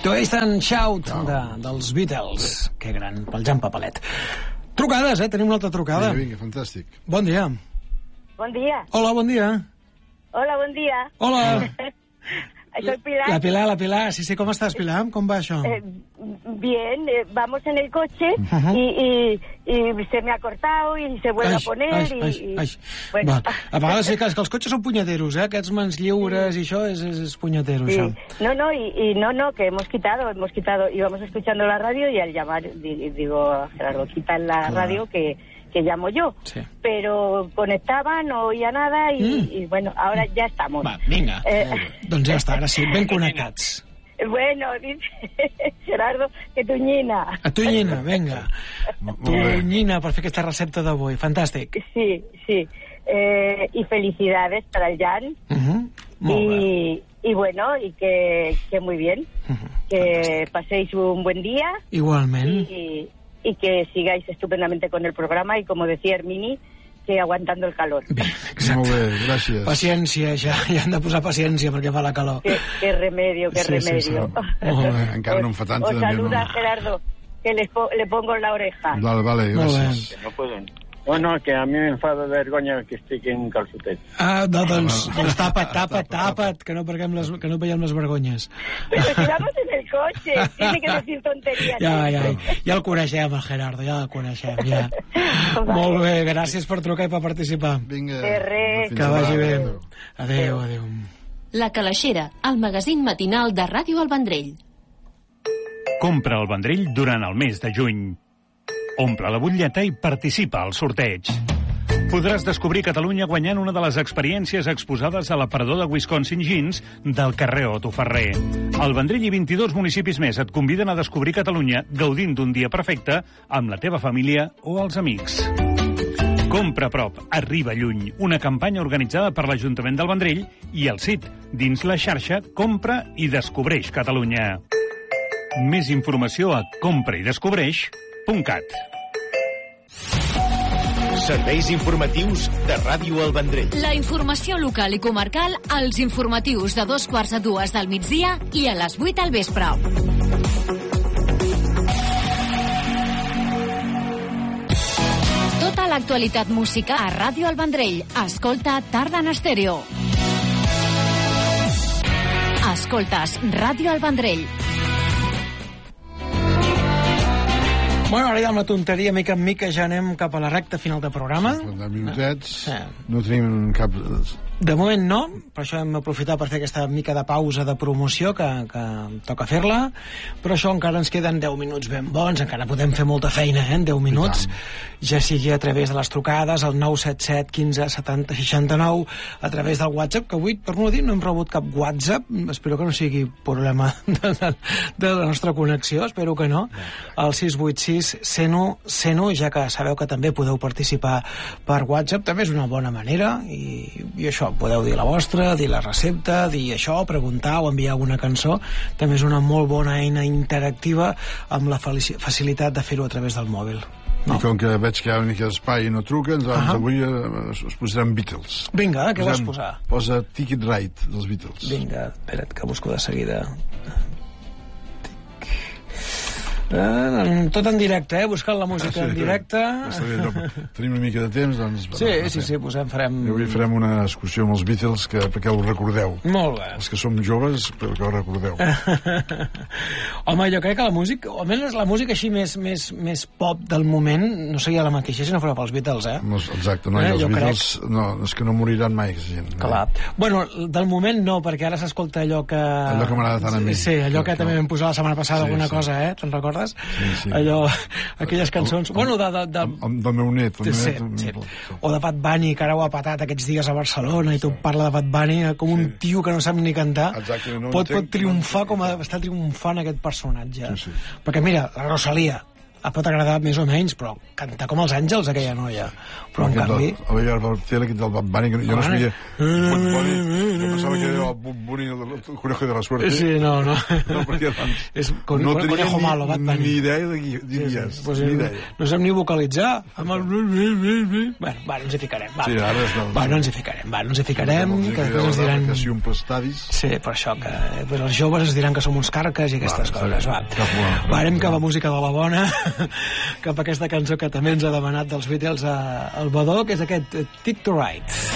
Twist and Shout dels Beatles. Que gran, pel Jan Papalet. Trucades, tenim una altra trucada. Vinga, fantàstic. Bon dia. Bon dia. Hola, bon dia. Hola, bon dia. Hola. Soy Pilar. La Pilar. Sí, com estàs, Pilar? Com va això? Bien, vamos en el coche y se me ha cortado y se vuelve a poner Bueno. Va. A vegades sí que els cotxes són punyeteros, Aquests mans lliures i això és punyetero, sí. Això. No, que hemos quitado, íbamos escuchando la radio y al llamar digo, Gerardo, quita la radio que llamo yo, sí. Pero conectaba, no oía nada y bueno, ahora ya estamos. Va, vinga. Doncs ja està, ara sí, ben connectats. Bueno, dice Gerardo que Tuñina. A Tuñina, venga. Tuñina per fer aquesta recepta d'avui, fantàstic. Sí. Y felicidades para el Jan. Y bueno, y que muy bien. Que paséis un buen día. Igualmente. Y que sigáis estupendamente con el programa y, como decía Hermini, que aguantando el calor. Bé, exacte. Molt bé, gràcies. Paciència, ja han de posar paciència perquè fa la calor. Qué remedio, qué remedio. Sí. Molt bé, encara no em fa tant. Os saluda Gerardo, que le pongo en la oreja. Vale, gràcies. No pueden. Bueno, que a mí me enfada de vergonya que estic en calçotet. Doncs tapa't, que no veiem les vergonyes. Pero si vamos en el coche, tiene que decir tonterías. Ja el coneixem, el Gerardo, ja el coneixem, ja. Molt bé, gràcies per trucar i per participar. Vinga. Que vagi bé. Adéu. La Calaixera, el magazín matinal de Ràdio El Vendrell. Compra el Vendrell durant el mes de juny. Omple la butlleta i participa al sorteig. Podràs descobrir Catalunya guanyant una de les experiències exposades a l'aparador de Wisconsin Jeans del carrer Otto Ferrer. El Vendrell i 22 municipis més et conviden a descobrir Catalunya gaudint d'un dia perfecte amb la teva família o els amics. Compra a prop, arriba lluny. Una campanya organitzada per l'Ajuntament del Vendrell i el CIT, dins la xarxa Compra i Descobreix Catalunya. Més informació a compraidescobreix.cat. Serveis informatius de Ràdio El Vendrell. La informació local i comarcal als informatius de 2:45 del migdia i a les 8 al vespre. Tota l'actualitat musical a Ràdio El Vendrell. Escolta Tarda en Estèreo. Escoltes Ràdio El Vendrell. Bueno, ara ja amb la tonteria, mica en mica, ja anem cap a la recta final del programa. 50 minutets, no tenim cap... De moment no, per això hem aprofitat per fer aquesta mica de pausa de promoció que toca fer-la, però això encara ens queden 10 minuts ben bons, encara podem fer molta feina, en 10 minuts, ja sigui a través de les trucades, al 977 15 70 69, a través del WhatsApp, que avui, per no dir, no hem rebut cap WhatsApp, espero que no sigui problema de la nostra connexió, espero que no, al 686 101, ja que sabeu que també podeu participar per WhatsApp, també és una bona manera, i això, podeu dir la vostra, dir la recepta, dir això, preguntar o enviar alguna cançó. També és una molt bona eina interactiva amb la facilitat de fer-ho a través del mòbil. I com que veig que hi ha una mica d'espai i no truquen, doncs avui us posarem Beatles. Vinga, què vols posar? Posa Ticket Right dels Beatles. Vinga, espera't, que busco de seguida. Tot en directe, buscant la música en directe. Tenim una mica de temps, doncs... Sí, farem... Avui farem una excursió amb els Beatles perquè ho recordeu. Molt bé. Els que som joves, però que ho recordeu. Home, jo crec que la música, o almenys la música així més pop del moment, no seria la mateixa si no fos pels Beatles, No, exacte, no, i els Beatles és que no moriran mai, aquesta gent. Clar. Bueno, del moment no, perquè ara s'escolta allò que... Allò que m'agrada tant a mi. Sí, allò que també vam posar la setmana passada, alguna cosa, te'n recordes? Sí. Allò, aquelles cançons... Bueno, del meu net. Sí. O de Bad Bunny, que ara ho ha patat aquests dies a Barcelona, i tot parla de Bad Bunny com un tio que no sap ni cantar. Exacte, pot triomfar com està triomfant aquest personatge. Sí. Perquè mira, la Rosalía, pot agradar més o menys, però cantar com els àngels, aquella noia. Però en canvi... El aquest del Bad Bunny, jo no sabia... Bad Bunny, jo pensava que era el Bad Bunny, el conejo de la suerte. Sí, no. No, perquè abans és conejo malo, Bad Bunny. Ni idea de qui diries. Ni idea. No sap ni vocalitzar. Bueno, ens hi ficarem. Sí, ara és... Bueno, ens hi ficarem, que després ens diran... Que si un plestadis... Sí, per això, que els joves ens diran que som uns carques i aquestes coses. Va, anem cap a música de la bona, cap a aquesta cançó que també ens ha demanat dels Beatles al Badó, que és aquest Tick to Ride.